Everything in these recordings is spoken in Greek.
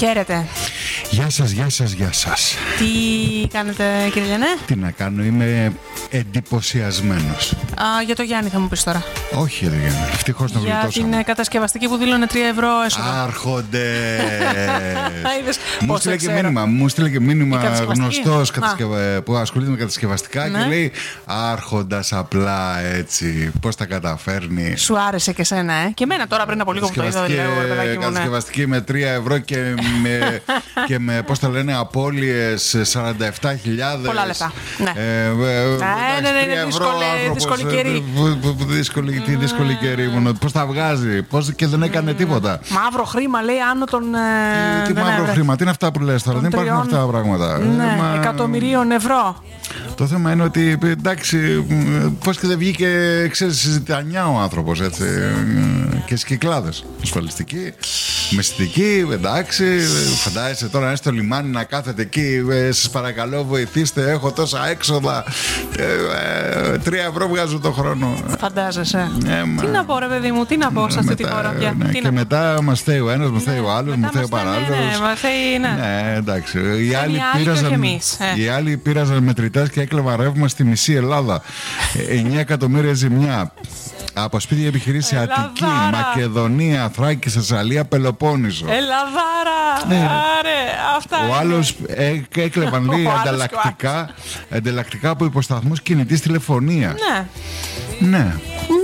Χαίρετε. Γεια σας, γεια σας, γεια σας. Τι κάνετε, κύριε Λιανέ? Τι να κάνω, είμαι εντυπωσιασμένος. Για το Γιάννη θα μου πεις τώρα. Όχι, ρε Γιάννη, ευτυχώς να γλιτώσαμε. Για την κατασκευαστική που δήλωνε 3 ευρώ έσοδα. Άρχοντες. Μου στείλε και μήνυμα γνωστός που ασχολείται με κατασκευαστικά, ναι. Και λέει Άρχοντας απλά έτσι. Πώς τα καταφέρνει. Σου άρεσε και σένα, Και εμένα τώρα πριν από λίγο που το είδα. Κατασκευαστική με 3 ευρώ και με πώς τα λένε, απώλειες 47.000. Πολλά λεφτά. Ναι. Ναι, δύσκολη καιρή. Τι δύσκολη καιρή ήμουν. Πώς τα βγάζει, και δεν έκανε τίποτα. Μαύρο χρήμα, λέει, άνω των. Τι μαύρο χρήμα, τι είναι αυτά που λες τώρα, δεν υπάρχουν αυτά τα πράγματα. Ναι, εκατομμυρίων ευρώ. Το θέμα είναι ότι εντάξει, πώς και δεν βγήκε, ξέρεις, συζητανιά ο άνθρωπος, έτσι. Και στις Κυκλάδες. Ασφαλιστική, μεσητική, εντάξει. Φαντάζεσαι τώρα να είσαι στο λιμάνι να κάθεται εκεί. Σας παρακαλώ, βοηθήστε, έχω τόσα έξοδα. 3 ευρώ βγάζω το χρόνο. Φαντάζεσαι. Τι να πω, ρε παιδί μου, τι να πω σε αυτή τη χώρα πια. Και μετά μας θέει ο ένας, μας θέει ο άλλος, μας θέει ο παράλληλος. Ναι, εντάξει. Οι άλλοι πήραζαν μετρητές και έκλεβαν ρεύμα στη μισή Ελλάδα. 9 εκατομμύρια ζημιά. Από σπίτια επιχειρήσει Αττική, Μακεδονία, Θράκη, Θεσσαλία, Πελοπόννησο. Ελαδάρα! Αυτά. Ο άλλος έκλεβαν λέει ανταλλακτικά από υποσταθμούς κινητής τηλεφωνίας. Ναι.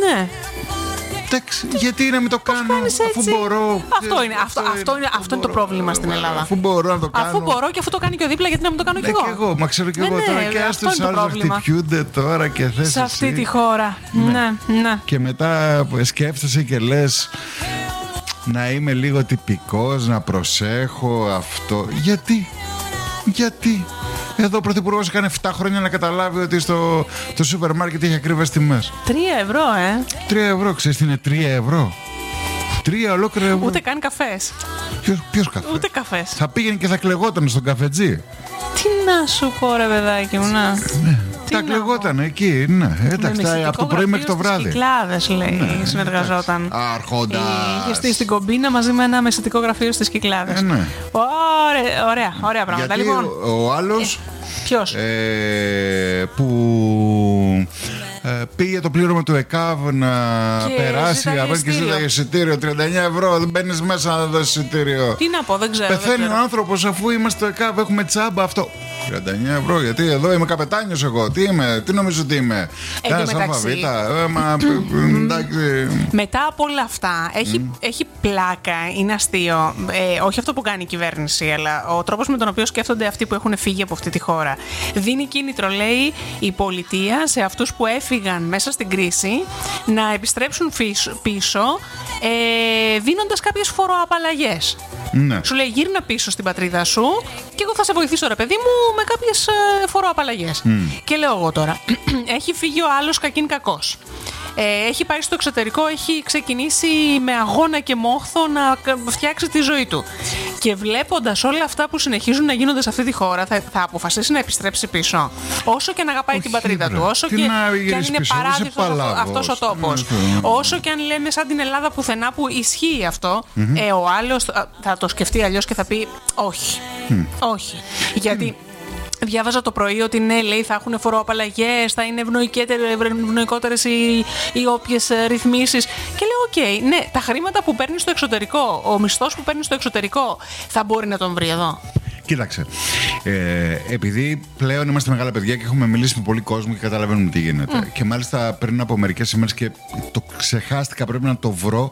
Εντάξει, γιατί να μην το κάνω αφού μπορώ. Αυτό είναι το πρόβλημα στην Ελλάδα. Αφού μπορώ να το κάνω. Αφού μπορώ και αφού το κάνει και ο δίπλα, γιατί να μην το κάνω κι εγώ. Και εγώ, μα ξέρω κι εγώ τώρα. Και ας τους άλλους να χτυπιούνται τώρα και θες σε αυτή τη χώρα. Ναι. Και μετά σκέφτεσαι και λες να είμαι λίγο τυπικός, να προσέχω αυτό. Γιατί εδώ ο Πρωθυπουργός έκανε 7 χρόνια να καταλάβει ότι το σούπερ μάρκετ έχει ακριβές τιμές. 3 ευρώ, 3 ευρώ, ξέρεις τι είναι 3 ευρώ. 3 ολόκληρα ευρώ. Ούτε καν καφές. Ποιος καφέ? Ούτε καφές. Θα πήγαινε και θα κλεγόταν στον καφετζή. Τι να σου πω, ρε παιδάκι μου, να. Τα κλεγόταν εκεί, ναι. Εντάξει, από το πρωί μέχρι το βράδυ. Στις Κυκλάδες, λέει, συνεργαζόταν. Άρχοντας. Είχε στήσει στην Κομπίνα μαζί με ένα μεσητικό γραφείο στις Κυκλάδες. Ναι. Ωραία πράγματα. Γιατί λοιπόν, ο άλλος. Ποιος? Που πήγε το πλήρωμα του ΕΚΑΒ να περάσει και ζήταγε εισιτήριο 39 ευρώ. Δεν μπαίνεις μέσα να δώσεις εισιτήριο. Τι να πω, δεν ξέρω. Πεθαίνει ο άνθρωπος αφού είμαστε στο ΕΚΑΒ, έχουμε τσάμπα αυτό. 39 ευρώ, γιατί εδώ είμαι καπετάνιος εγώ. Τι νομίζω ότι είμαι? Ένας αλφαβήτα. Μετά από όλα αυτά, έχει πλάκα, είναι αστείο. Όχι αυτό που κάνει η κυβέρνηση, αλλά ο τρόπος με τον οποίο σκέφτονται αυτοί που έχουν φύγει από αυτή τη χώρα. Δίνει κίνητρο, λέει, η πολιτεία σε αυτούς που έφυγαν μέσα στην κρίση να επιστρέψουν πίσω, δίνοντας κάποιες φοροαπαλλαγές. Ναι. Σου λέει, γύρνα πίσω στην πατρίδα σου και εγώ θα σε βοηθήσω, ρε παιδί μου, με κάποιες φοροαπαλλαγές. Και λέω εγώ τώρα, έχει φύγει ο άλλος κακήν κακός. Έχει πάει στο εξωτερικό, έχει ξεκινήσει με αγώνα και μόχθο να φτιάξει τη ζωή του. Και βλέποντας όλα αυτά που συνεχίζουν να γίνονται σε αυτή τη χώρα, θα αποφασίσει να επιστρέψει πίσω. Όσο και να αγαπάει την πατρίδα του, όσο και αν είναι παράδεισος αυτός ο τόπος, όσο και αν λένε σαν την Ελλάδα πουθενά που ισχύει αυτό, ο άλλος θα το σκεφτεί αλλιώς και θα πει όχι. Γιατί διάβαζα το πρωί ότι ναι, λέει, θα έχουν φοροαπαλλαγές, θα είναι ευνοϊκότερες οι όποιες ρυθμίσεις. Και λέω, ναι, τα χρήματα που παίρνει στο εξωτερικό, ο μισθός που παίρνει στο εξωτερικό, θα μπορεί να τον βρει εδώ. Κοίταξε, επειδή πλέον είμαστε μεγάλα παιδιά και έχουμε μιλήσει με πολύ κόσμο και καταλαβαίνουμε τι γίνεται. Και μάλιστα πριν από μερικές ημέρες και το ξεχάστηκα, πρέπει να το βρω,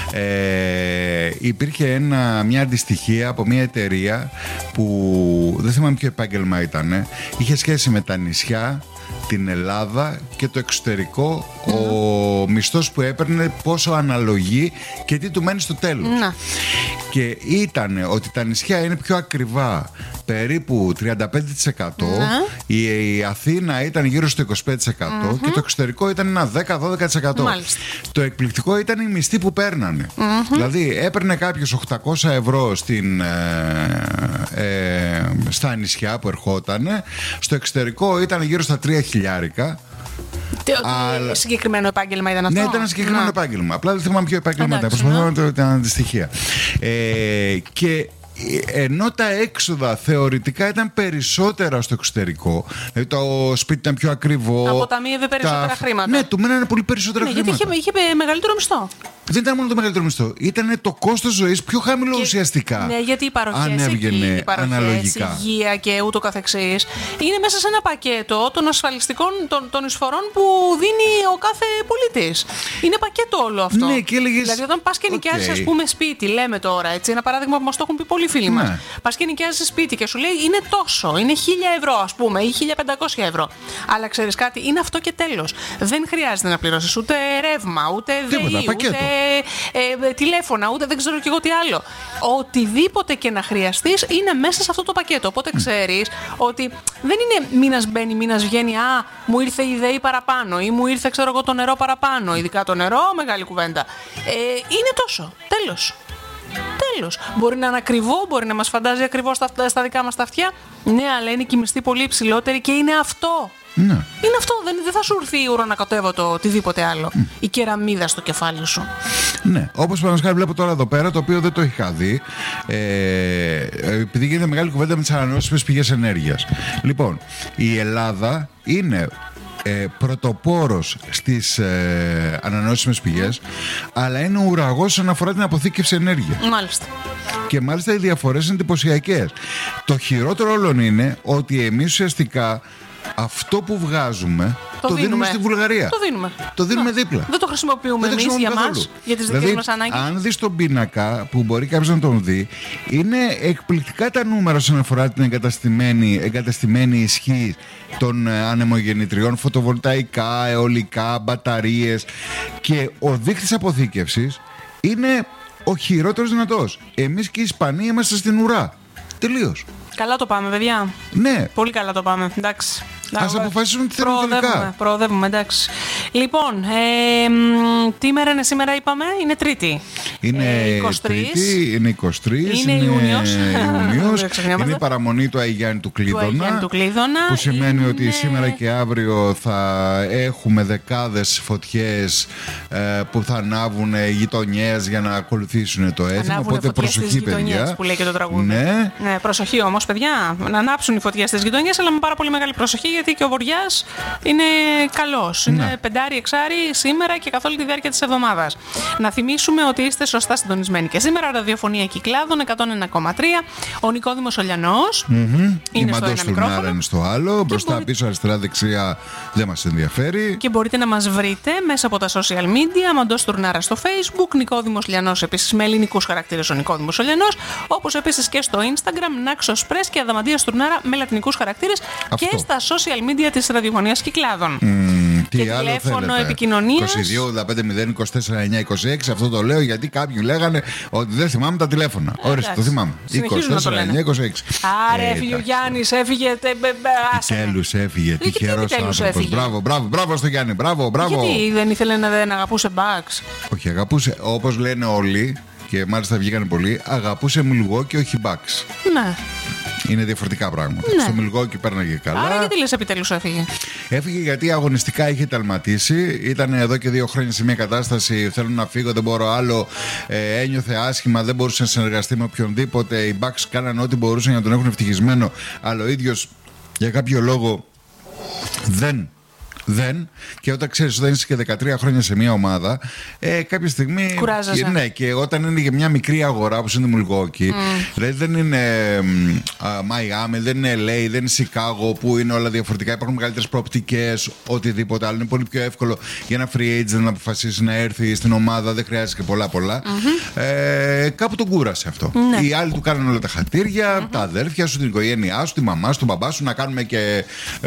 υπήρχε μια αντιστοιχία από μια εταιρεία που δεν θυμάμαι ποιο επάγγελμα ήταν, είχε σχέση με τα νησιά, την Ελλάδα και το εξωτερικό, ο μισθός που έπαιρνε πόσο αναλογεί και τι του μένει στο τέλος. Και ήταν ότι τα νησιά είναι πιο ακριβά, περίπου 35%, η Αθήνα ήταν γύρω στο 25% και το εξωτερικό ήταν ένα 10-12%. Το εκπληκτικό ήταν οι μισθοί που παίρνανε. Δηλαδή έπαιρνε κάποιος 800 ευρώ στα νησιά που ερχότανε, στο εξωτερικό ήταν γύρω στα 3 χιλιάρικα. Συγκεκριμένο επάγγελμα ήταν αυτό? Ναι, ήταν ένα συγκεκριμένο επάγγελμα. Απλά δεν θυμάμαι ποιο επάγγελμα ήταν. Προσπαθώ να το αντιστοιχεία. Και ενώ τα έξοδα θεωρητικά ήταν περισσότερα στο εξωτερικό, δηλαδή το σπίτι ήταν πιο ακριβό. Αποταμίευε περισσότερα χρήματα. Ναι, του μένανε πολύ περισσότερα χρήματα. Γιατί είχε μεγαλύτερο μισθό. Δεν ήταν μόνο το μεγαλύτερο μισθό. Ήταν το κόστος ζωής πιο χαμηλό ουσιαστικά. Ναι, γιατί οι παροχές, αναλογικά. Υγεία και ούτω καθεξής, είναι μέσα σε ένα πακέτο των ασφαλιστικών των εισφορών που δίνει ο κάθε πολίτης. Είναι πακέτο όλο αυτό. Ναι, και έλεγες, δηλαδή, όταν πας και νοικιάζεις, ας πούμε, σπίτι, λέμε τώρα, έτσι, ένα παράδειγμα που μας το έχουν πει πολλοί φίλοι μας. Πας και νοικιάζεις σπίτι και σου λέει είναι τόσο, είναι 1.000 ευρώ, ας πούμε, ή 1.500 ευρώ. Αλλά ξέρεις κάτι, είναι αυτό και τέλος. Δεν χρειάζεται να πληρώσεις ούτε ρεύμα, ούτε ΔΕΗ, ούτε τηλέφωνα, ούτε δεν ξέρω κι εγώ τι άλλο. Οτιδήποτε και να χρειαστείς είναι μέσα σε αυτό το πακέτο. Οπότε ξέρεις ότι δεν είναι μήνας μπαίνει, μήνας βγαίνει. Α, μου ήρθε η ΔΕΗ παραπάνω ή μου ήρθε, ξέρω εγώ, το νερό παραπάνω. Ειδικά το νερό, μεγάλη κουβέντα. Είναι τόσο. Τέλος. Μπορεί να είναι ακριβό, μπορεί να μας φαντάζει ακριβώς στα δικά μας τα αυτιά. Ναι, αλλά είναι και η μισθή πολύ υψηλότερη και είναι αυτό. Ναι. Είναι αυτό, δεν θα σου έρθει η ουρανοκατέβα το οτιδήποτε άλλο. Η κεραμίδα στο κεφάλι σου. Ναι, όπως παραδείγματος βλέπω τώρα εδώ πέρα, το οποίο δεν το είχα δει, επειδή γίνεται μεγάλη κουβέντα με τις ανανεώσιμες πηγές ενέργειας. Λοιπόν, η Ελλάδα είναι πρωτοπόρος στις ανανεώσιμες πηγές, αλλά είναι ουραγός όσον αφορά την αποθήκευση ενέργειας. Μάλιστα. Και μάλιστα οι διαφορές είναι εντυπωσιακές. Το χειρότερο όλων είναι ότι εμείς ουσιαστικά αυτό που βγάζουμε το δίνουμε στη Βουλγαρία. Το δίνουμε δίπλα. Δεν το χρησιμοποιούμε εμείς για μας, για τις δικές μας ανάγκες. Αν δεις τον πίνακα που μπορεί κάποιος να τον δει, είναι εκπληκτικά τα νούμερα όσον αφορά την εγκαταστημένη ισχύ των ανεμογεννητριών, φωτοβολταϊκά, αιωλικά, μπαταρίες, και ο δείκτης αποθήκευσης είναι ο χειρότερος δυνατός. Εμείς και οι Ισπανοί είμαστε στην ουρά. Τελείως. Καλά το πάμε, παιδιά. Ναι. Πολύ καλά το πάμε. Εντάξει. Ας αποφασίσουν τι θέλουν τελικά. Προοδεύουμε, εντάξει. Λοιπόν, τι μέρα είναι σήμερα, είπαμε? Είναι Τρίτη. Είναι 23. Τρίτη, είναι 23. Είναι Ιούνιος. Είναι η παραμονή του Αγιάννη του Κλείδωνα. Που σημαίνει ότι σήμερα και αύριο θα έχουμε δεκάδες φωτιές που θα ανάβουν οι γειτονιές για να ακολουθήσουν το έθιμο. Οπότε προσοχή, παιδιά. Που λέει και το τραγούδι. Ναι. Προσοχή όμως, παιδιά. Να ανάψουν οι φωτιές στις γειτονιές, αλλά με πάρα πολύ μεγάλη προσοχή. Γιατί και ο βοριάς είναι καλός. Είναι πεντάρι-εξάρι σήμερα και καθ' όλη τη διάρκεια της εβδομάδας. Να θυμίσουμε ότι είστε σωστά συντονισμένοι και σήμερα. Ραδιοφωνία Κυκλάδων 101,3. Ο Νικόδημος Ολιανός είναι στο ένα μικρόφωνο. Είναι στο άλλο. Μπροστά, πίσω, αριστερά, δεξιά δεν μας ενδιαφέρει. Και μπορείτε να μας βρείτε μέσα από τα social media. Μαντός Τουρνάρα στο Facebook. Νικόδημος Λιανός επίσης με ελληνικούς χαρακτήρες, ο Νικόδημος Ολιανός. Όπως επίσης και στο Instagram Νάξος Press και Αδαμαντίας Τουρνάρα με λατινικούς χαρακτήρες. Και στα social media της Ραδιοφωνίας Κυκλάδων. Και τηλέφωνο επικοινωνίας 22-15-09-26. Αυτό το λέω γιατί κάποιοι λέγανε ότι δεν θυμάμαι τα τηλέφωνα. Ορίστε, το θυμάμαι. 24-9-26. Άρε, έφυγε ο Γιάννης, έφυγε. Τέλους έφυγε. Τυχερός άνθρωπος. Μπράβο στο Γιάννη. Μπράβο. Γιατί δεν ήθελε να αγαπούσε μπαξ? Όχι, αγαπούσε, όπως λένε όλοι, και μάλιστα βγήκαν πολλοί, αγαπούσε Μιλγουόκι, όχι μπαξ. Ναι. Είναι διαφορετικά πράγματα. Ναι. Στο Μιλγουόκι πέρναγε καλά. Άρα γιατί λες επιτέλους έφυγε? Έφυγε γιατί αγωνιστικά είχε ταλματίσει. Ήταν εδώ και 2 χρόνια σε μια κατάσταση. Θέλω να φύγω, δεν μπορώ άλλο. Ένιωθε άσχημα, δεν μπορούσε να συνεργαστεί με οποιονδήποτε. Οι Bucks κάναν ό,τι μπορούσαν για να τον έχουν ευτυχισμένο. Αλλά ο ίδιος για κάποιο λόγο δεν. Και όταν ξέρεις ότι είσαι και 13 χρόνια σε μια ομάδα, κάποια στιγμή. Κουράζεσαι. Ναι, και όταν είναι για μια μικρή αγορά όπως είναι το Μιλγουόκι, δηλαδή δεν είναι Μαϊάμι, δεν είναι LA, δεν είναι Σικάγο που είναι όλα διαφορετικά. Υπάρχουν μεγαλύτερες προοπτικές, οτιδήποτε άλλο. Είναι πολύ πιο εύκολο για ένα free agent να αποφασίσει να έρθει στην ομάδα, δεν χρειάζεται και πολλά. Κάπου τον κούρασε αυτό. Ναι. Οι άλλοι του κάνουν όλα τα χατήρια, τα αδέρφια σου, την οικογένειά σου, τη μαμά σου, τον μπαμπά σου, να κάνουμε και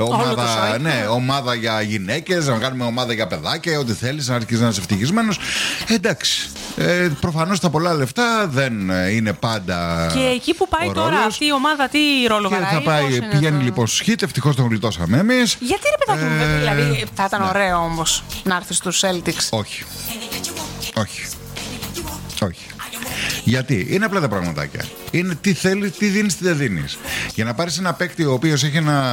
ομάδα για γυναίκες, να κάνουμε ομάδα για παιδάκια, ό,τι θέλεις, να αρχίσεις να είσαι ευτυχισμένος. Εντάξει. Προφανώς τα πολλά λεφτά δεν είναι πάντα. Και εκεί που πάει τώρα αυτή η ομάδα, τι ρόλο βαράει? Πηγαίνει λοιπόν στο Χιτ, ευτυχώς τον γλιτώσαμε εμείς. Γιατί ρε παιδάκι μου, δηλαδή θα ήταν ωραίο όμως να έρθει στους Celtics? Όχι. Γιατί είναι απλά τα πραγματάκια. Είναι τι θέλει, τι δίνει, τι δεν δίνει. Για να πάρει ένα παίκτη ο οποίο έχει ένα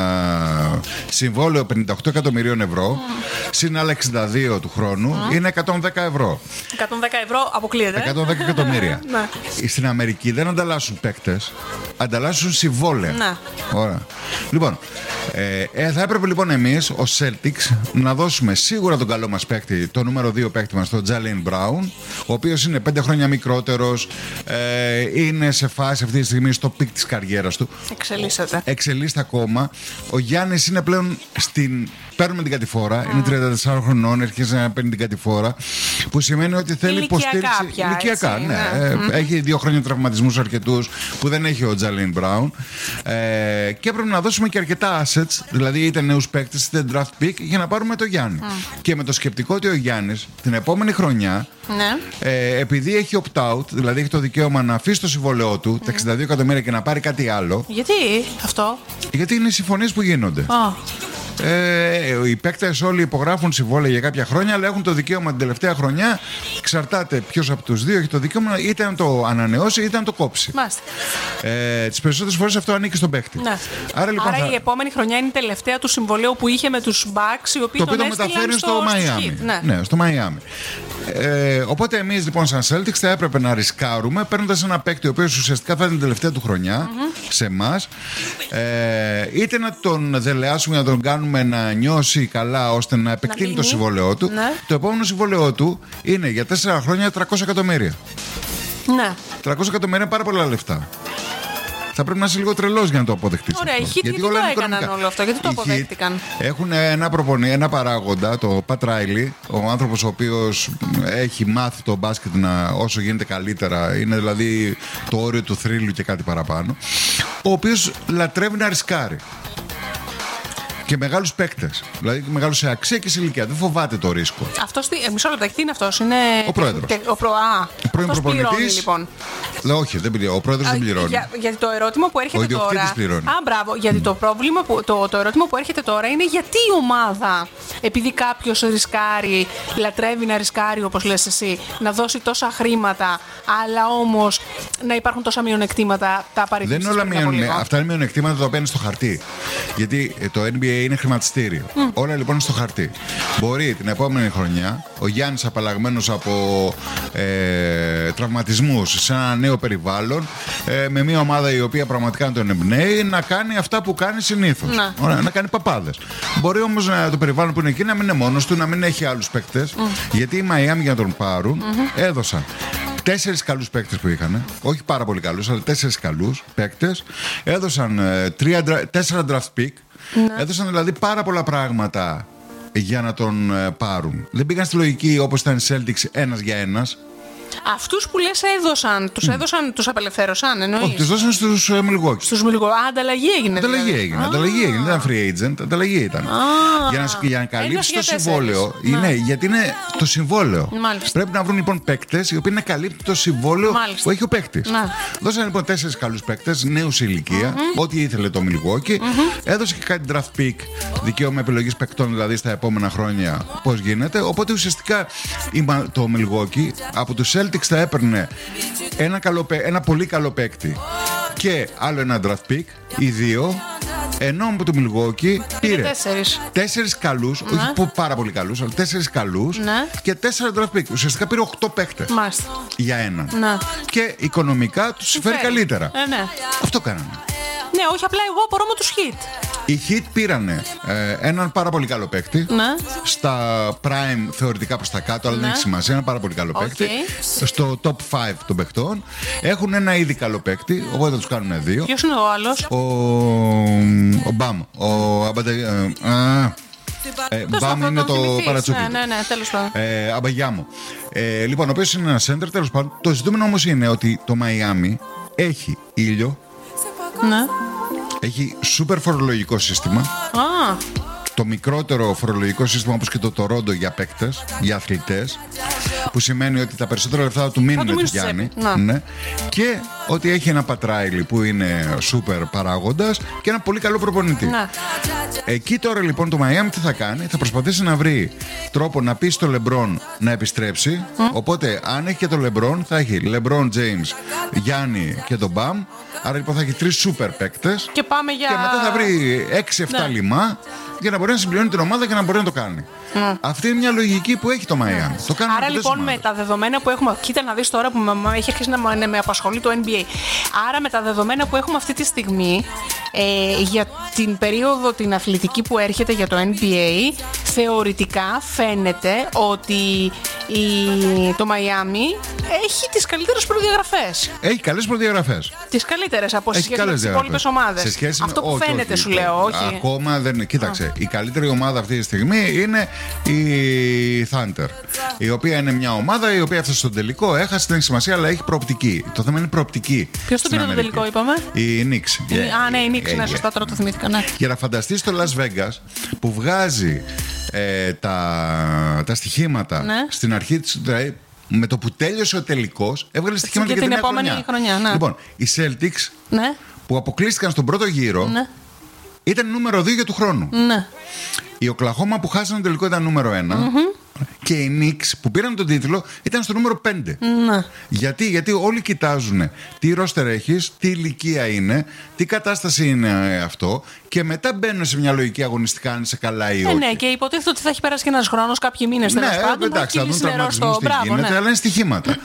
συμβόλαιο 58 εκατομμυρίων ευρώ, συν άλλα 62 του χρόνου, είναι 110 ευρώ. 110 ευρώ αποκλείεται. 110 εκατομμύρια. Ναι. Στην Αμερική δεν ανταλλάσσουν παίκτες, ανταλλάσσουν συμβόλαια. Ναι. Ωραία. Λοιπόν, θα έπρεπε λοιπόν εμείς ως Celtics να δώσουμε σίγουρα τον καλό μας παίκτη, το νούμερο 2 παίκτη μας, τον Τζαλέιν Μπράουν, ο οποίος είναι 5 χρόνια μικρότερος, είναι σε φάση αυτή τη στιγμή στο πικ της καριέρας του. Εξελίσσεται ακόμα. Ο Γιάννης είναι πλέον παίρνουμε την κατηφόρα, είναι 34 χρονών, έρχεται να παίρνει την κατηφόρα, που σημαίνει ότι θέλει υποστήριξη. Ηλικιακά, ναι. Έχει 2 χρόνια τραυματισμούς αρκετούς που δεν έχει ο Τζαλέιν Μπράουν. Και έπρεπε να δώσουμε και αρκετά assets, δηλαδή είτε νέους παίκτες είτε draft pick, για να πάρουμε το Γιάννη. Και με το σκεπτικό ότι ο Γιάννης την επόμενη χρονιά, επειδή έχει opt-out, δηλαδή έχει το δικαίωμα να αφήσει το συμβόλαιό του, τα 62 εκατομμύρια και να πάρει κάτι άλλο. Γιατί αυτό? Γιατί είναι οι συμφωνίες που γίνονται. Οι παίκτες όλοι υπογράφουν συμβόλαια για κάποια χρόνια, αλλά έχουν το δικαίωμα την τελευταία χρονιά. Εξαρτάται ποιος από τους δύο έχει το δικαίωμα είτε να το ανανεώσει είτε να το κόψει. Τις περισσότερες φορές αυτό ανήκει στον παίκτη. Ναι. Άρα, λοιπόν, η επόμενη χρονιά είναι η τελευταία του συμβολέου που είχε με τους Bucks, οι οποίοι το οποίο το μεταφέρει στο Μαϊάμι. Ναι, στο Μαϊάμι. Οπότε εμείς λοιπόν σαν Celtics θα έπρεπε να ρισκάρουμε παίρνοντας ένα παίκτη ο οποίος ουσιαστικά θα είναι την τελευταία του χρονιά σε εμάς, είτε να τον δελεάσουμε, να τον κάνουμε να νιώσει καλά ώστε να επεκτείνει το συμβόλαιό του. Ναι. Το επόμενο συμβόλαιό του είναι για 4 χρόνια 300 εκατομμύρια. Ναι. 300 εκατομμύρια είναι πάρα πολλά λεφτά. Θα πρέπει να είσαι λίγο τρελός για να το αποδεχτείς. Ωραία, οι Heat γιατί το έκαναν όλο αυτό, γιατί το αποδέχτηκαν. Έχουν ένα παράγοντα, το Pat Riley, ο άνθρωπος ο οποίος έχει μάθει το μπάσκετ όσο γίνεται καλύτερα, είναι δηλαδή το όριο του θρύλου και κάτι παραπάνω, ο οποίος λατρεύει να ρισκάρει. Και μεγάλους παίκτες. Δηλαδή μεγάλους σε αξία και σε ηλικία. Δεν φοβάται το ρίσκο. Αυτός μισό λεπτό, τι είναι αυτός? Είναι ο πρόεδρος. Ο πρώην προπονητής. Λοιπόν. Όχι, δεν πληρώνει. Ο πρόεδρος δεν πληρώνει. Γιατί το ερώτημα που έρχεται τώρα. Πληρώνει. Μπράβο. Γιατί το ερώτημα που έρχεται τώρα είναι γιατί η ομάδα, επειδή κάποιος ρισκάρει, λατρεύει να ρισκάρει, όπως λες εσύ, να δώσει τόσα χρήματα, αλλά όμως να υπάρχουν τόσα μειονεκτήματα, τα απαραίτητα. Δεν είναι όλα μειονεκτήματα. Αυτά είναι μειονεκτήματα τα οποία είναι στο χαρτί. Γιατί το NBA είναι χρηματιστήριο. Όλα λοιπόν είναι στο χαρτί. Μπορεί την επόμενη χρονιά ο Γιάννης, απαλλαγμένος από τραυματισμούς, σε ένα νέο περιβάλλον, με μια ομάδα η οποία πραγματικά τον εμπνέει, να κάνει αυτά που κάνει συνήθως. Να κάνει παπάδες. Μπορεί όμως το περιβάλλον που είναι εκεί να μην είναι μόνος του, να μην έχει άλλους παίκτες. Γιατί οι Μαϊάμι για να τον πάρουν έδωσαν 4 καλούς παίκτες που είχαν, όχι πάρα πολύ καλούς, αλλά 4 καλούς παίκτες. Έδωσαν 4 draft pick. Ναι. Έδωσαν δηλαδή πάρα πολλά πράγματα για να τον πάρουν. Δεν πήγαν στη λογική όπως ήταν οι Celtics ένας για ένας. Αυτούς που λες τους απελευθέρωσαν, εννοείς? Όχι, τους δώσαν στους Milwaukee. Στους Milwaukee. Ανταλλαγή έγινε. Ανταλλαγή έγινε. Δεν ήταν free agent, ανταλλαγή ήταν. Για να καλύψει το συμβόλαιο. Ναι, γιατί είναι το συμβόλαιο. Μάλιστα. Πρέπει να βρουν λοιπόν παίκτες οι οποίοι να καλύπτουν το συμβόλαιο που έχει ο παίκτης. Δώσαν λοιπόν 4 καλούς παίκτες, νέους σε ηλικία, ό,τι ήθελε το Milwaukee. Έδωσε και κάτι draft pick, δικαίωμα επιλογής παίκτων δηλαδή στα επόμενα χρόνια πώς γίνεται. Οπότε ουσιαστικά το Milwaukee από τους Celtics θα έπαιρνε ένα πολύ καλό παίκτη και άλλο ένα draft pick ή 2, ενώ από το Milwaukee πήρε 4 καλούς, όχι πάρα πολύ καλούς, αλλά 4 καλούς και 4 draft pick. Ουσιαστικά πήρε 8 παίκτες για έναν. Και οικονομικά τους συμφέρει καλύτερα. Αυτό κάνανε. Ναι, όχι απλά εγώ απορώ με τους Heat. Οι Heat πήρανε έναν πάρα πολύ καλό παίκτη. Στα prime θεωρητικά προς τα κάτω, αλλά δεν έχει σημασία. Ένα πάρα πολύ καλό παίκτη. Στο top 5 των παιχτών. Έχουν ένα ήδη καλό παίκτη, οπότε θα τους κάνουν 2. Ποιος είναι ο άλλος? Ο Μπαμ. Μπαμ είναι το παρατσούκι. Ναι, τέλος πάντων. Αμπαγιάμο. Λοιπόν, ο οποίος είναι ένα center, τέλος πάντων. Το ζητούμενο όμως είναι ότι το Μαϊάμι έχει ήλιο. Ναι. Έχει σούπερ φορολογικό σύστημα. Το μικρότερο φορολογικό σύστημα όπως και το Τορόντο για παίκτες, για αθλητές, που σημαίνει ότι τα περισσότερα λεφτά του μείνουν με τον Γιάννη. Ναι. Και ότι έχει ένα Πατράιλι που είναι σούπερ παράγοντας και ένα πολύ καλό προπονητή. Ναι. Εκεί τώρα λοιπόν το Μαϊάμι τι θα κάνει? Θα προσπαθήσει να βρει τρόπο να πει στο Λεμπρόν να επιστρέψει. Οπότε αν έχει και το Λεμπρόν, θα έχει Λεμπρόν, James, Γιάννη και τον Μπαμ. Άρα λοιπόν θα έχει 3 σούπερ παίκτες. Και πάμε για. Και μετά θα βρει 6-7 λιμά για να μπορεί να συμπληρώνει την ομάδα και να μπορεί να το κάνει. Αυτή είναι μια λογική που έχει το Μαϊάμι. Άρα λοιπόν με τα δεδομένα που έχουμε. Κοίτα να δεις τώρα που έχει αρχίσει να με απασχολεί το NBA. Άρα με τα δεδομένα που έχουμε αυτή τη στιγμή για την περίοδο την αθλητική που έρχεται για το NBA, θεωρητικά φαίνεται ότι το Μαϊάμι έχει τις καλύτερες προδιαγραφές. Έχει καλές προδιαγραφές. Τις καλύτερες από σχέση με τις υπόλοιπες ομάδες. Αυτό που φαίνεται, σου λέω. Όχι. Ακόμα δεν. Κοίταξε. Η καλύτερη ομάδα αυτή τη στιγμή είναι η Thunder. Η οποία είναι μια ομάδα η οποία έφτασε στον τελικό, έχασε, δεν έχει σημασία, αλλά έχει προοπτική. Το θέμα είναι προοπτική. Ποιος το πήρε το τελικό, είπαμε? Η Knicks. Ναι, η Knicks, ναι, σωστά, τώρα το θυμήθηκα. Ναι. Για να φανταστείς το Las Vegas που βγάζει τα στοιχήματα στην αρχή της. Με το που τέλειωσε ο τελικός, έβγαλε στοιχήματα για την επόμενη χρονιά. Ναι. Λοιπόν, οι Celtics που αποκλείστηκαν στον πρώτο γύρο ήταν νούμερο 2 για του χρόνου. Ναι. Η Οκλαχώμα που χάσανε το τελικό ήταν νούμερο 1. Και οι Knicks που πήραν τον τίτλο ήταν στο νούμερο 5. Ναι. Γιατί όλοι κοιτάζουν τι ρόστερ έχεις, τι ηλικία είναι, τι κατάσταση είναι αυτό, και μετά μπαίνουν σε μια λογική αγωνιστικά αν είσαι καλά ή όχι. Ναι, και υποτίθεται ότι θα έχει περάσει και ένας χρόνος, κάποιοι μήνες τέλος πάντων. Εντάξει, θα δουν τραυματισμούς τι γίνεται, αλλά είναι στοιχήματα.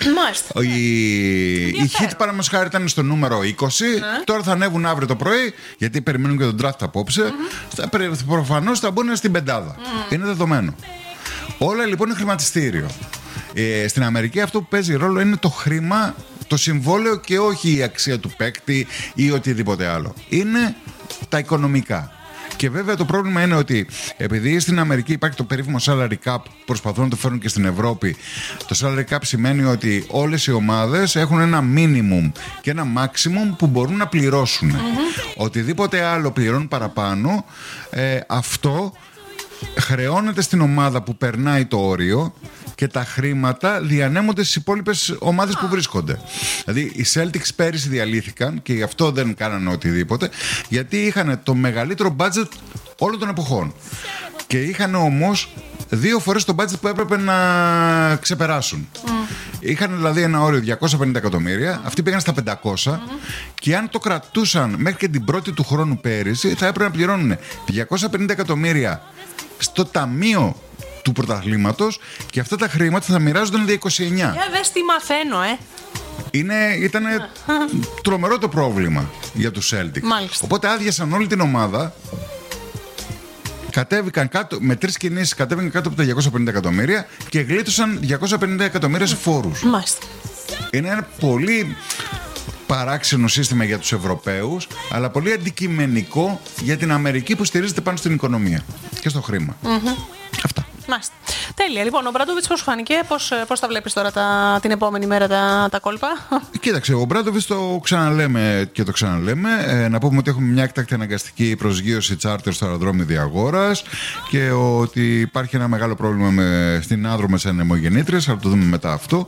Η Heat παραδείγματος χάρη ήταν στο νούμερο 20, τώρα θα ανέβουν αύριο το πρωί, γιατί περιμένουν και τον draft απόψε. Προφανώς θα μπουν στην πεντάδα. Είναι δεδομένο. Όλα λοιπόν είναι χρηματιστήριο. Στην Αμερική αυτό που παίζει ρόλο είναι το χρήμα, το συμβόλαιο, και όχι η αξία του παίκτη ή οτιδήποτε άλλο. Είναι τα οικονομικά. Και βέβαια το πρόβλημα είναι ότι επειδή στην Αμερική υπάρχει το περίφημο salary cap, προσπαθούν να το φέρουν και στην Ευρώπη. Το salary cap σημαίνει ότι όλες οι ομάδες έχουν ένα minimum και ένα maximum που μπορούν να πληρώσουν. Οτιδήποτε άλλο πληρώνουν παραπάνω, αυτό χρεώνεται στην ομάδα που περνάει το όριο και τα χρήματα διανέμονται στις υπόλοιπες ομάδες που βρίσκονται. Δηλαδή οι Celtics πέρυσι διαλύθηκαν και γι' αυτό δεν κάνανε οτιδήποτε, γιατί είχαν το μεγαλύτερο budget όλων των εποχών. Και είχαν όμως 2 φορές το budget που έπρεπε να ξεπεράσουν. Είχαν δηλαδή ένα όριο 250 εκατομμύρια, αυτοί πήγαν στα 500, και αν το κρατούσαν μέχρι και την πρώτη του χρόνου πέρυσι, θα έπρεπε να πληρώνουν 250 εκατομμύρια στο ταμείο του πρωταθλήματος, και αυτά τα χρήματα θα μοιράζονταν δια 29. Για δες τι μαθαίνω, Ήταν τρομερό το πρόβλημα για τους Celtics. Μάλιστα. Οπότε άδειασαν όλη την ομάδα, κατέβηκαν κάτω, με 3 κινήσεις κατέβηκαν κάτω από τα 250 εκατομμύρια και γλίτωσαν 250 εκατομμύρια σε φόρους. Μάλιστα. Είναι ένα πολύ παράξενο σύστημα για τους Ευρωπαίους, αλλά πολύ αντικειμενικό για την Αμερική που στηρίζεται πάνω στην οικονομία και στο χρήμα. Αυτά. Μάλιστα. Τέλεια. Λοιπόν, ο Μπράντοβιτς πώς φάνηκε, πώς τα βλέπεις τώρα την επόμενη μέρα τα κόλπα? Κοίταξε, ο Μπράντοβιτς το ξαναλέμε και το ξαναλέμε. Να πούμε ότι έχουμε μια έκτακτη αναγκαστική προσγείωση τσάρτερ στο αεροδρόμιο Διαγόρας και ότι υπάρχει ένα μεγάλο πρόβλημα στην άδρο σε ανεμογεννήτριες. Θα το δούμε μετά αυτό.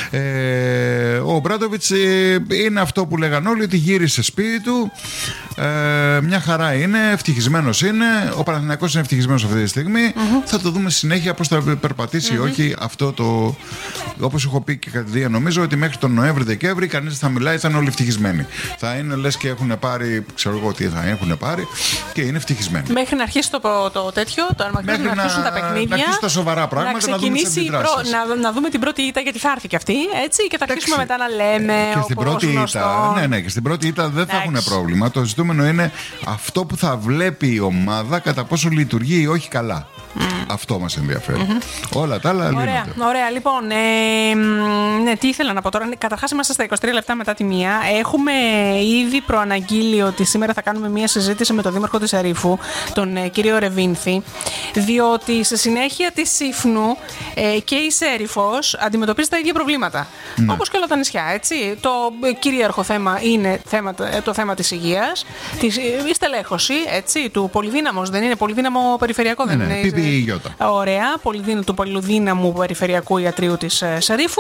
Ο Μπράντοβιτς είναι αυτό που λέγαν όλοι, ότι γύρισε σπίτι του. Μια χαρά είναι, ευτυχισμένος είναι. Ο Παναθηναϊκός είναι ευτυχισμένος αυτή τη στιγμή. Θα το δούμε στη συνέχεια πώς θα περπατήσει ή όχι αυτό το. Όπως έχω πει και κατηδία, νομίζω ότι μέχρι τον Νοέμβρη-Δεκέμβρη κανείς θα μιλάει, θα είναι όλοι ευτυχισμένοι. Θα είναι λες και έχουν πάρει, ξέρω εγώ τι θα έχουν πάρει, και είναι ευτυχισμένοι. Μέχρι να αρχίσει το τέτοιο, μέχρι να αρχίσουν τα παιχνίδια. Να αρχίσουν τα σοβαρά πράγματα, να δούμε τις αντιδράσεις. Να δούμε την πρώτη ήττα, γιατί θα έρθει και αυτή, έτσι, και θα αρχίσουμε μετά να λέμε. Και στην πρώτη ήττα, ναι, και στην πρώτη ήττα δεν θα έχουν πρόβλημα. Το ζητούμενο είναι αυτό που θα βλέπει η ομάδα, κατά πόσο λειτουργεί ή όχι καλά. Αυτό μας ενδιαφέρει. Όλα τα άλλα λύνονται. Ωραία. Λοιπόν, ναι, τι ήθελα να πω τώρα. Καταρχάς, είμαστε στα 23 λεπτά μετά τη 1. Έχουμε ήδη προαναγγείλει ότι σήμερα θα κάνουμε μια συζήτηση με τον δήμαρχο της Ερήφου, τον κύριο Ρεβίνθη, διότι σε συνέχεια της Σύφνου και η Σέριφος αντιμετωπίζει τα ίδια προβλήματα. Όπως και όλα τα νησιά, έτσι. Το κυρίαρχο θέμα είναι το θέμα της υγείας, η στελέχωση, έτσι, του πολυδύναμος. Δεν είναι πολυδύναμο περιφερειακό, δεν είναι. Ωραία, του πολυδύναμου περιφερειακού ιατρείου της Σερίφου.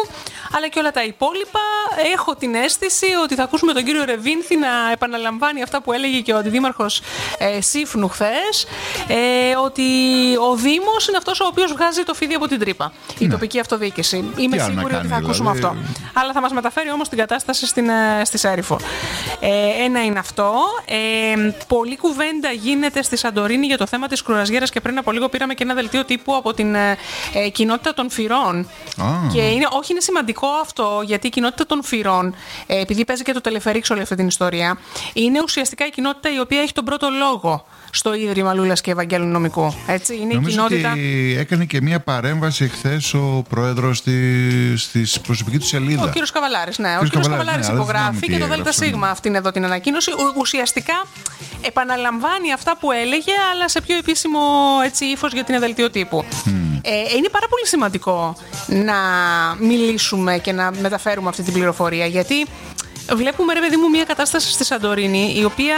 αλλά και όλα τα υπόλοιπα. Έχω την αίσθηση ότι θα ακούσουμε τον κύριο Ρεβίνθη να επαναλαμβάνει αυτά που έλεγε και ο αντιδήμαρχος Σύφνου χθες, ότι ο Δήμος είναι αυτός ο οποίος βγάζει το φίδι από την τρύπα. Η τοπική αυτοδιοίκηση. Είμαι σίγουρη ότι θα ακούσουμε αυτό. Αλλά θα μας μεταφέρει όμως την κατάσταση στη Σέριφο. Ένα είναι αυτό. Πολλή κουβέντα γίνεται στη Σαντορίνη για το θέμα της κρουαζιέρας και πριν από λίγο πήραμε και ένα δελτίο τύπου από την κοινότητα των Φυρών. Και είναι σημαντικό αυτό, γιατί η κοινότητα των Φυρών, επειδή παίζει και το τελεφερίκ όλη αυτή την ιστορία, είναι ουσιαστικά η κοινότητα η οποία έχει τον πρώτο λόγο στο Ίδρυμα Λούλας και Ευαγγέλου Νομικού. Έτσι, είναι νομίζω η κοινότητα. Ότι έκανε και μία παρέμβαση χθες ο πρόεδρος στη προσωπική του σελίδα. Ο κύριος Καβαλάρης, ναι. Ο κύριος Καβαλάρης υπογράφει και το ΔΣ αυτήν εδώ την ανακοίνωση. Ουσιαστικά επαναλαμβάνει αυτά που έλεγε, αλλά σε πιο επίσημο ύφος για την δελτίο τύπου. Είναι πάρα πολύ σημαντικό να μιλήσουμε και να μεταφέρουμε αυτή την πληροφορία, γιατί βλέπουμε, ρε παιδί μου, μια κατάσταση στη Σαντορίνη η οποία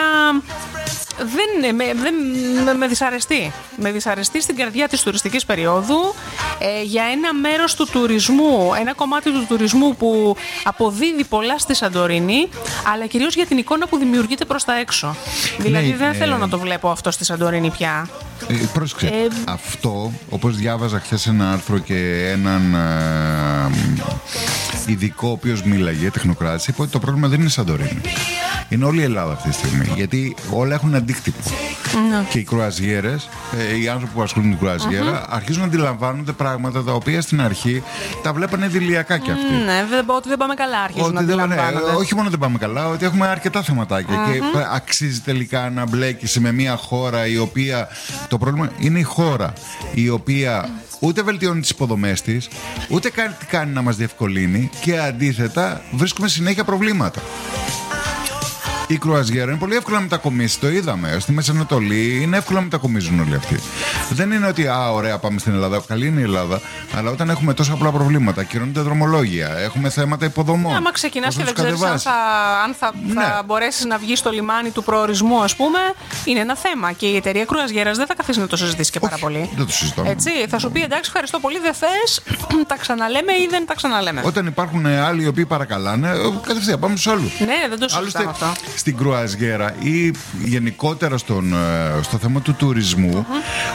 με δυσαρεστεί. Με δυσαρεστεί στην καρδιά της τουριστικής περίοδου, για ένα μέρος του τουρισμού, ένα κομμάτι του τουρισμού που αποδίδει πολλά στη Σαντορίνη, αλλά κυρίως για την εικόνα που δημιουργείται προς τα έξω. Δηλαδή δεν θέλω να το βλέπω αυτό στη Σαντορίνη πια. Πρόσεξε, αυτό, όπως διάβαζα χθες ένα άρθρο και έναν ειδικό ο οποίος μίλαγε, τεχνοκράτης, είπε ότι το πρόβλημα δεν είναι η Σαντορίνη. Είναι όλη η Ελλάδα αυτή τη στιγμή. Γιατί όλα έχουν αντίκτυπο. Και οι κρουαζιέρες, οι άνθρωποι που ασχολούν με την κρουαζιέρα, αρχίζουν να αντιλαμβάνονται πράγματα τα οποία στην αρχή τα βλέπανε δειλιακά κι αυτοί. Ναι, ότι δεν πάμε καλά, αρχίζουν να αντιλαμβάνονται. Όχι μόνο δεν πάμε καλά, ότι έχουμε αρκετά θεματάκια. Και αξίζει τελικά να μπλέκεις με μια χώρα η οποία. Το πρόβλημα είναι η χώρα η οποία ούτε βελτιώνει τις υποδομές της, ούτε κάνει να μας διευκολύνει, και αντίθετα βρίσκουμε συνέχεια προβλήματα. Η κρουαζιέρα είναι πολύ εύκολα να μετακομίσει, το είδαμε. Στη Μέση Ανατολή είναι εύκολα να μετακομίζουν όλοι αυτοί. Δεν είναι ότι, ωραία, πάμε στην Ελλάδα. Καλή είναι η Ελλάδα, αλλά όταν έχουμε τόσα πολλά προβλήματα, ακυρώνονται δρομολόγια, έχουμε θέματα υποδομών. Άμα ξεκινάς και δεν ξέρεις αν θα μπορέσεις να βγεις στο λιμάνι του προορισμού, ας πούμε, είναι ένα θέμα. Και η εταιρεία κρουαζιέρας δεν θα καθίσει να το συζητήσει και πάρα πολύ. Δεν το συζητώ. Έτσι, θα σου πει εντάξει, ευχαριστώ πολύ, δεν θες, τα ξαναλέμε ή δεν τα ξαναλέμε. Όταν υπάρχουν άλλοι οι οποίοι παρακαλάνε, κατευθείαν πάμε στους άλλους. Ναι, δεν το συζητάμε αυτό. Στην κρουαζιέρα ή γενικότερα στο θέμα του τουρισμού,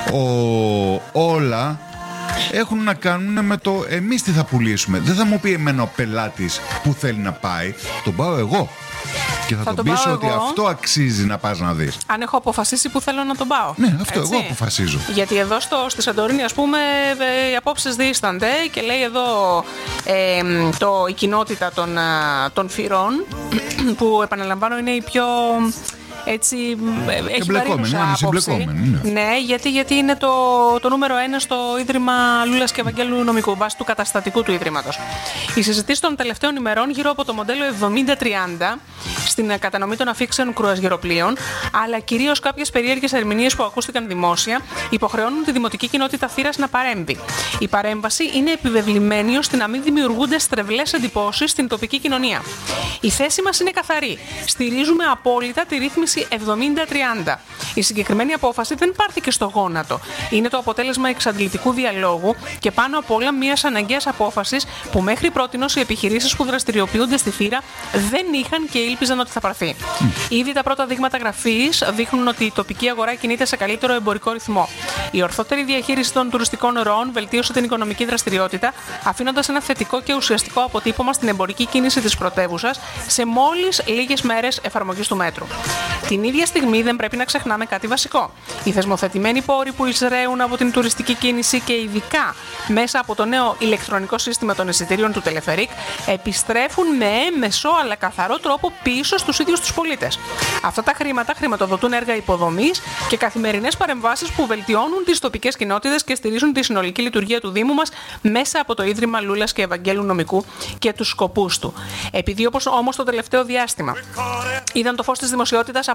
όλα έχουν να κάνουν με το εμείς τι θα πουλήσουμε. Δεν θα μου πει εμένα ο πελάτης που θέλει να πάει, τον πάω εγώ. Και θα τον πείσω ότι αυτό αξίζει να πας να δεις. Αν έχω αποφασίσει που θέλω να τον πάω. Ναι, αυτό έτσι. Εγώ αποφασίζω. Γιατί εδώ στη Σαντορίνη, ας πούμε, οι απόψεις διήστανται και λέει εδώ η κοινότητα των Φυρών, που επαναλαμβάνω είναι η πιο. Έτσι, έχει βαρύνουσα άποψη. Ναι, γιατί είναι το νούμερο 1 στο Ίδρυμα Λούλας και Ευαγγέλου Νομικού, βάσει του καταστατικού του Ιδρύματος. Οι συζητήσεις των τελευταίων ημερών γύρω από το μοντέλο 70-30 στην κατανομή των αφήξεων κρουαζιεροπλοίων, αλλά κυρίως κάποιες περίεργες ερμηνείες που ακούστηκαν δημόσια, υποχρεώνουν τη δημοτική κοινότητα Θήρας να παρέμβει. Η παρέμβαση είναι επιβεβλημένη ώστε να μην δημιουργούνται στρεβλές εντυπώσεις στην τοπική κοινωνία. Η θέση μας είναι καθαρή. Στηρίζουμε απόλυτα τη ρύθμιση 70-30. Η συγκεκριμένη απόφαση δεν πάρθηκε στο γόνατο. Είναι το αποτέλεσμα εξαντλητικού διαλόγου και πάνω απ' όλα μιας αναγκαίας απόφασης που μέχρι πρότινος οι επιχειρήσεις που δραστηριοποιούνται στη Θήρα δεν είχαν και ήλπιζαν ότι θα πάρθει. Ήδη τα πρώτα δείγματα γραφής δείχνουν ότι η τοπική αγορά κινείται σε καλύτερο εμπορικό ρυθμό. Η ορθότερη διαχείριση των τουριστικών ροών βελτίωσε την οικονομική δραστηριότητα, αφήνοντας ένα θετικό και ουσιαστικό αποτύπωμα στην εμπορική κίνηση της πρωτεύουσας σε μόλις λίγες μέρες εφαρμογής του μέτρου. Την ίδια στιγμή δεν πρέπει να ξεχνάμε κάτι βασικό. Οι θεσμοθετημένοι πόροι που εισραίουν από την τουριστική κίνηση και ειδικά μέσα από το νέο ηλεκτρονικό σύστημα των εισιτήριων του Τελεφερίκ επιστρέφουν με έμεσο αλλά καθαρό τρόπο πίσω στους ίδιους τους πολίτες. Αυτά τα χρήματα χρηματοδοτούν έργα υποδομής και καθημερινές παρεμβάσεις που βελτιώνουν τις τοπικές κοινότητες και στηρίζουν τη συνολική λειτουργία του Δήμου μας μέσα από το Ίδρυμα Λούλας και Ευαγγέλου Νομικού και τους σκοπούς του. Επειδή όμως το τελευταίο διάστημα είδαν το φως της δημοσιότητας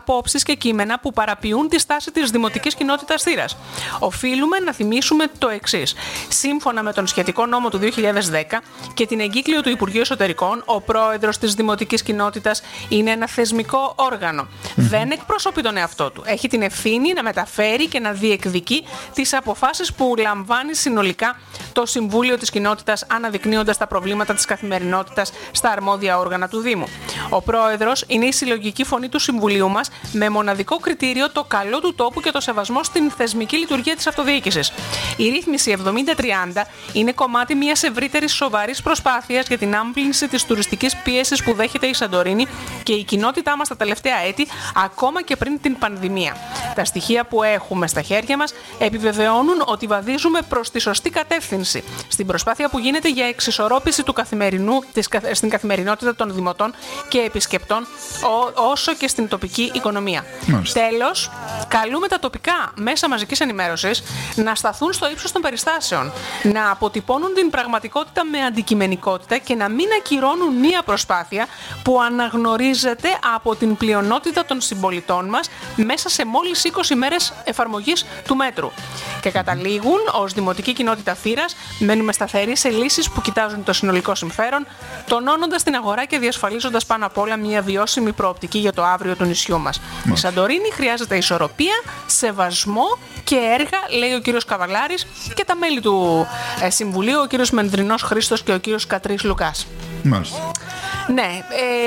απόψεις και κείμενα που παραποιούν τη στάση της Δημοτικής Κοινότητας Θήρας. Οφείλουμε να θυμίσουμε το εξής. Σύμφωνα με τον σχετικό νόμο του 2010 και την εγκύκλιο του Υπουργείου Εσωτερικών, ο πρόεδρος της Δημοτικής Κοινότητας είναι ένα θεσμικό όργανο. Δεν εκπροσωπεί τον εαυτό του. Έχει την ευθύνη να μεταφέρει και να διεκδικεί τις αποφάσεις που λαμβάνει συνολικά το Συμβούλιο της Κοινότητας, αναδεικνύοντας τα προβλήματα της καθημερινότητας στα αρμόδια όργανα του Δήμου. Ο πρόεδρος είναι η συλλογική φωνή του Συμβουλίου μας, με μοναδικό κριτήριο το καλό του τόπου και το σεβασμό στην θεσμική λειτουργία της αυτοδιοίκησης. Η ρύθμιση 70-30 είναι κομμάτι μιας ευρύτερης σοβαρής προσπάθειας για την άμβλυνση της τουριστικής πίεσης που δέχεται η Σαντορίνη και η κοινότητά μας τα τελευταία έτη, ακόμα και πριν την πανδημία. Τα στοιχεία που έχουμε στα χέρια μας επιβεβαιώνουν ότι βαδίζουμε προς τη σωστή κατεύθυνση στην προσπάθεια που γίνεται για εξισορρόπηση του στην καθημερινότητα των δημοτών και επισκεπτών, όσο και στην τοπική οικονομία. Τέλος, καλούμε τα τοπικά μέσα μαζικής ενημέρωσης να σταθούν στο ύψος των περιστάσεων, να αποτυπώνουν την πραγματικότητα με αντικειμενικότητα και να μην ακυρώνουν μία προσπάθεια που αναγνωρίζεται από την πλειονότητα των συμπολιτών μας μέσα σε μόλις 20 μέρες εφαρμογής του μέτρου. Και καταλήγουν, ως Δημοτική Κοινότητα Θήρας, μένουμε σταθεροί σε λύσεις που κοιτάζουν το συνολικό συμφέρον, τονώνοντας την αγορά και διασφαλίζοντας πάνω απ' όλα μια βιώσιμη προοπτική για το αύριο του νησιού μας. Η Σαντορίνη χρειάζεται ισορροπία, σεβασμό και έργα, λέει ο κύριος Καβαλάρης, και τα μέλη του Συμβουλίου, ο κύριος Μενδρινός Χρήστος και ο κύριος Κατρής Λουκάς. Μάλιστα. Ναι,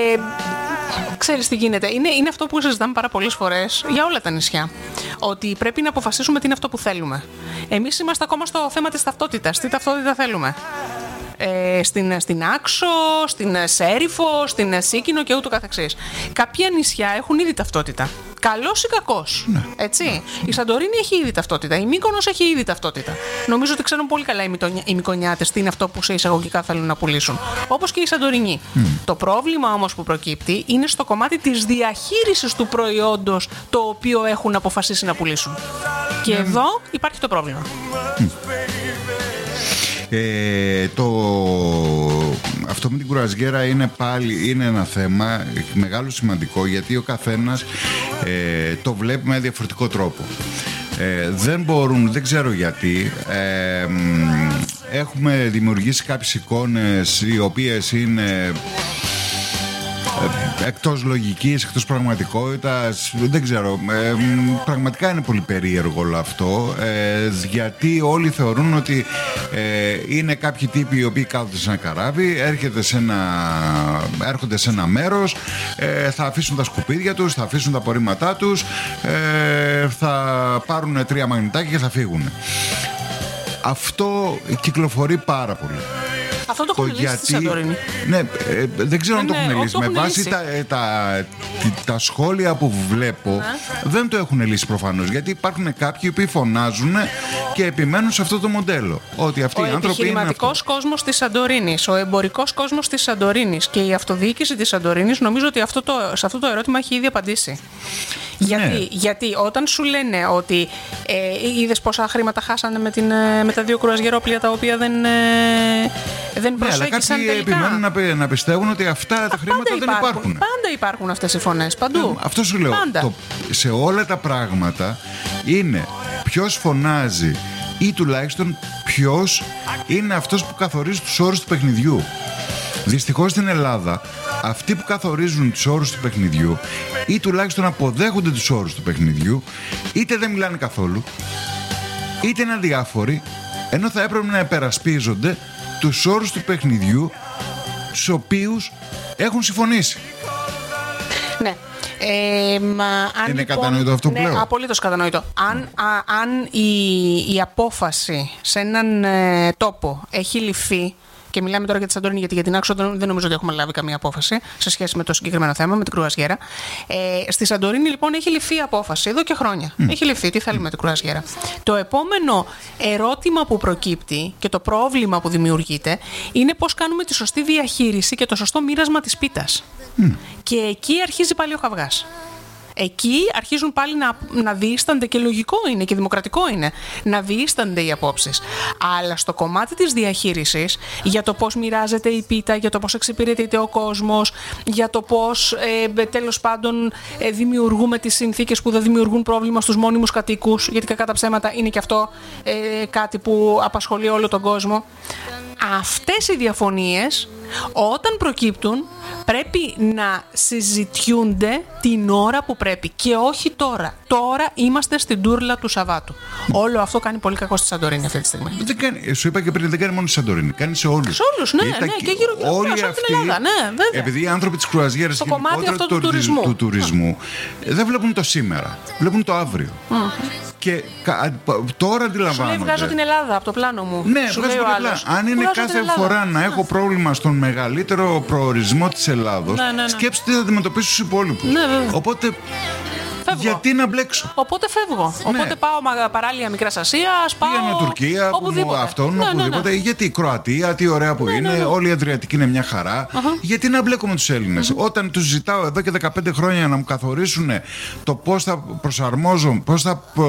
ξέρεις τι γίνεται. Είναι αυτό που συζητάμε πάρα πολλές φορές για όλα τα νησιά. Ότι πρέπει να αποφασίσουμε τι είναι αυτό που θέλουμε. Εμείς είμαστε ακόμα στο θέμα της ταυτότητας. Τι ταυτότητα θέλουμε? Στην Άξο, στην Σέριφο, στην Σίκινο και ούτω καθεξής. Κάποια νησιά έχουν ήδη ταυτότητα. Καλός ή κακός. Ναι. Έτσι. Η Σαντορίνη έχει ήδη ταυτότητα. Η Μύκονος έχει ήδη ταυτότητα. Νομίζω ότι ξέρουν πολύ καλά οι Μυκονιάτες τι είναι αυτό που σε εισαγωγικά θέλουν να πουλήσουν. Όπως και η Σαντορινή. Το πρόβλημα όμως που προκύπτει είναι στο κομμάτι της διαχείρισης του προϊόντος το οποίο έχουν αποφασίσει να πουλήσουν. Και εδώ υπάρχει το πρόβλημα. Αυτό με την κουραζιέρα είναι ένα θέμα μεγάλο, σημαντικό, γιατί ο καθένας το βλέπει με διαφορετικό τρόπο. Δεν ξέρω γιατί έχουμε δημιουργήσει κάποιες εικόνες οι οποίες είναι εκτός λογικής, εκτός πραγματικότητας. Δεν ξέρω, πραγματικά είναι πολύ περίεργο όλο αυτό, γιατί όλοι θεωρούν ότι είναι κάποιοι τύποι οι οποίοι κάθονται σε ένα καράβι, έρχονται σε ένα μέρος, θα αφήσουν τα σκουπίδια τους, θα αφήσουν τα απορρίμματά τους, θα πάρουν 3 μαγνητάκια και θα φύγουν. Αυτό κυκλοφορεί πάρα πολύ. Αυτό το έχουν λύσει στη Σαντορίνη. Ναι, δεν ξέρω αν το έχουν λύσει. Με βάση τα σχόλια που βλέπω, δεν το έχουν λύσει προφανώς. Γιατί υπάρχουν κάποιοι που φωνάζουν και επιμένουν σε αυτό το μοντέλο. Ότι αυτοί οι άνθρωποι. Ο επιχειρηματικός κόσμος της Σαντορίνης, ο εμπορικός κόσμος της Σαντορίνης και η αυτοδιοίκηση της Σαντορίνης, νομίζω ότι σε αυτό το ερώτημα έχει ήδη απαντήσει. Γιατί όταν σου λένε ότι είδες πόσα χρήματα χάσανε με τα 2 κρουαζιερόπλια τα οποία δεν προσέγγισαν τελικά. Επιμένουν να πιστεύουν ότι αυτά τα χρήματα δεν υπάρχουν. Πάντα υπάρχουν αυτές οι φωνές, παντού. Αυτό σου λέω. Σε όλα τα πράγματα είναι ποιος φωνάζει ή τουλάχιστον ποιος είναι αυτός που καθορίζει τους όρους του παιχνιδιού. Δυστυχώς στην Ελλάδα, αυτοί που καθορίζουν τους όρους του παιχνιδιού ή τουλάχιστον αποδέχονται τους όρους του παιχνιδιού, είτε δεν μιλάνε καθόλου, είτε είναι αδιάφοροι, ενώ θα έπρεπε να υπερασπίζονται τους όρους του παιχνιδιού στους οποίους έχουν συμφωνήσει. Ναι. Είναι κατανοητό αυτό που λέω? Ναι, απολύτως κατανοητό. Αν η απόφαση σε έναν τόπο έχει ληφθεί, και μιλάμε τώρα για τη Σαντορίνη, γιατί για την Άξο δεν νομίζω ότι έχουμε λάβει καμία απόφαση σε σχέση με το συγκεκριμένο θέμα, με την κρουαζιέρα. Στη Σαντορίνη λοιπόν έχει ληφθεί η απόφαση εδώ και χρόνια. Έχει ληφθεί, τι θέλουμε με την κρουαζιέρα. Το επόμενο ερώτημα που προκύπτει και το πρόβλημα που δημιουργείται είναι πώς κάνουμε τη σωστή διαχείριση και το σωστό μοίρασμα της πίτας. Και εκεί αρχίζει πάλι ο καυγάς. Εκεί αρχίζουν πάλι να διείστανται, και λογικό είναι και δημοκρατικό είναι να διείστανται οι απόψεις. Αλλά στο κομμάτι της διαχείρισης, για το πώς μοιράζεται η πίτα, για το πώς εξυπηρετείται ο κόσμος, για το πώς τέλος πάντων δημιουργούμε τις συνθήκες που δεν δημιουργούν πρόβλημα στους μόνιμους κατοίκους, γιατί κακά τα ψέματα είναι και αυτό κάτι που απασχολεί όλο τον κόσμο. Αυτές οι διαφωνίες, όταν προκύπτουν, πρέπει να συζητιούνται την ώρα που πρέπει και όχι τώρα. Τώρα είμαστε στην τούρλα του Σαββάτου. Όλο αυτό κάνει πολύ κακό στη Σαντορίνη αυτή τη στιγμή. Σου είπα και πριν, δεν κάνει μόνο στη Σαντορίνη, κάνει σε όλους. Σε όλους, ναι, και γύρω όλοι αυτοί, αυτοί, την Ελλάδα, ναι, βέβαια. επειδή οι άνθρωποι της κρουαζιέρας και γενικότερα του τουρισμού δεν βλέπουν το σήμερα, βλέπουν το αύριο. Και τώρα αντιλαμβάνονται. Σου λέει, βγάζω την Ελλάδα από το πλάνο μου. Ναι, βγάζω την Ελλάδα. Αν είναι κάθε φορά να έχω πρόβλημα στον μεγαλύτερο προορισμό της Ελλάδος, σκέψτε τι θα αντιμετωπίσω στους υπόλοιπους. Οπότε, γιατί να μπλέξω. Οπότε φεύγω. Οπότε πάω παράλια Μικράς Ασίας, πάω. Πήγαμε Τουρκία, οπουδήποτε. Γιατί η Κροατία, τι ωραία που είναι. Όλη η Αδριατική είναι μια χαρά. Γιατί να μπλέκω με τους Έλληνες. Όταν τους ζητάω εδώ και 15 χρόνια να μου καθορίσουν το πώς θα προσαρμόζω, πώς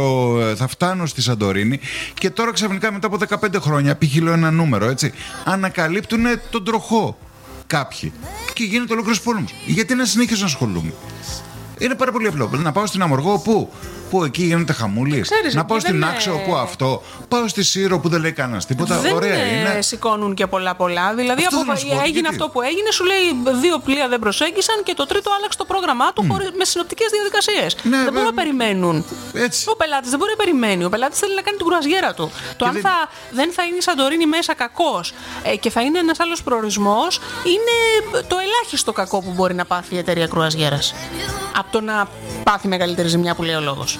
θα φτάνω στη Σαντορίνη, και τώρα ξαφνικά μετά από 15 χρόνια, π.χ. λέω ένα νούμερο, έτσι, ανακαλύπτουν τον τροχό κάποιοι. Και γίνεται ολόκληρος πόλεμος. Γιατί να συνεχίσω να ασχολούμαι. Είναι πάρα πολύ απλό. Να πάω στην Αμοργό, που εκεί γίνονται χαμούλης. Να πάω στην Άξο, που αυτό. Πάω στη Σύρο, που δεν λέει κανένας τίποτα. Δεν ωραία είναι. Σηκώνουν και πολλά. Δηλαδή έγινε αυτό που έγινε, σου λέει 2 πλοία δεν προσέγγισαν και το τρίτο άλλαξε το πρόγραμμά του με συνοπτικές διαδικασίες. Ναι, δεν μπορούν να περιμένουν. Έτσι. Ο πελάτης δεν μπορεί να περιμένει. Ο πελάτης θέλει να κάνει την κουραζιέρα του. Το αν δεν θα είναι η Σαντορίνη μέσα κακός και θα είναι ένας άλλος προορισμός, είναι το ελάχιστο κακό που μπορεί να πάθει η εταιρεία κρουαζιέρας. Από το να πάθει μεγαλύτερη ζημιά που λέει ο λόγος.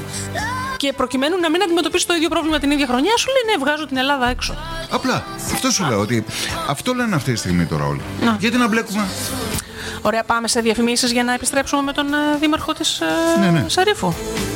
Και προκειμένου να μην αντιμετωπίσει το ίδιο πρόβλημα την ίδια χρονιά, σου λέει ναι, βγάζω την Ελλάδα έξω. Απλά. Αυτό σου λέω, ότι αυτό λένε αυτή τη στιγμή τώρα όλοι. Γιατί να μπλέκουμε. Ωραία, πάμε σε διαφημίσεις για να επιστρέψουμε με τον δήμαρχο της Σερίφου.